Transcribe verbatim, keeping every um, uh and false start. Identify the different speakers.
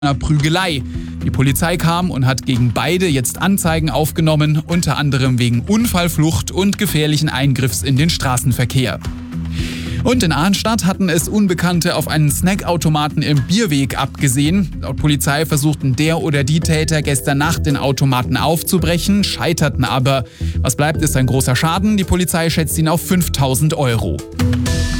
Speaker 1: einer Prügelei. Die Polizei kam und hat gegen beide jetzt Anzeigen aufgenommen, unter anderem wegen Unfallflucht und gefährlichen Eingriffs in den Straßenverkehr. Und in Arnstadt hatten es Unbekannte auf einen Snackautomaten im Bierweg abgesehen. Laut Polizei versuchten der oder die Täter gestern Nacht den Automaten aufzubrechen, scheiterten aber. Was bleibt, ist ein großer Schaden. Die Polizei schätzt ihn auf fünftausend Euro.